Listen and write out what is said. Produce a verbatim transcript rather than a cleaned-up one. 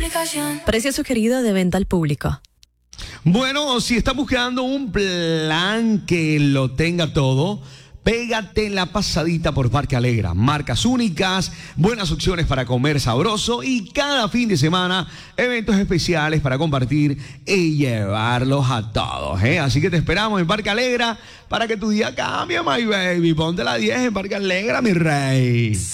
Precio sugerido de venta al público. Bueno, si estás buscando un plan que lo tenga todo, pégate la pasadita por Parque Alegra. Marcas únicas, buenas opciones para comer sabroso y cada fin de semana eventos especiales para compartir y llevarlos a todos, ¿eh? Así que te esperamos en Parque Alegra para que tu día cambie, my baby. Ponte la diez en Parque Alegra, mi rey.